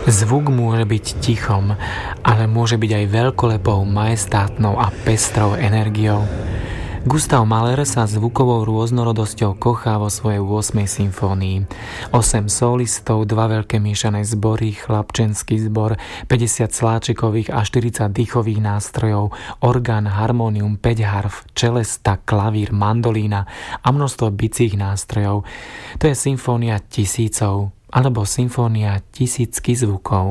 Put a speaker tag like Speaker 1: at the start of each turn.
Speaker 1: Zvuk môže byť tichom, ale môže byť aj veľkolepou, majestátnou a pestrou energiou. Gustav Mahler sa zvukovou rôznorodosťou kochá vo svojej 8. symfónii. 8 solistov, 2 veľké miešané zbory, chlapčenský zbor, 50 sláčikových a 40 dýchových nástrojov, orgán, harmónium, 5 harf, čelesta, klavír, mandolína a množstvo bicích nástrojov. To je symfónia tisícov, alebo symfónia tisícky zvukov.